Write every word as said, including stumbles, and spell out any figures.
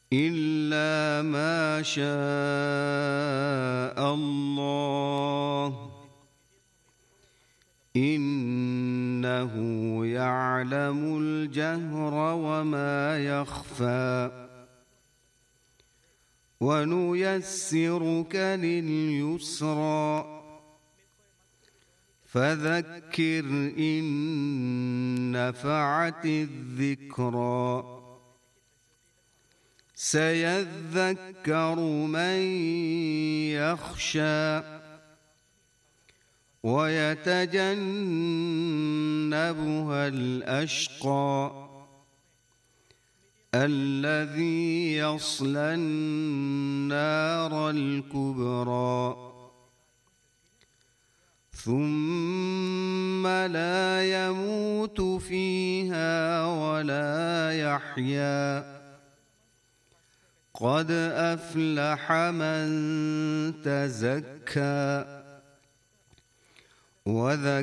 إلا ما شاء الله إنه يعلم الجهر وما يخفى ونيسرك لليسرى فذكر إن نفعت الذكرى سيذكر من يخشى ويتجنبها الأشقى الذي يصلى النار الكبرى ثم لا يموت فيها ولا يحيا قد أفلح من تزكى وذكر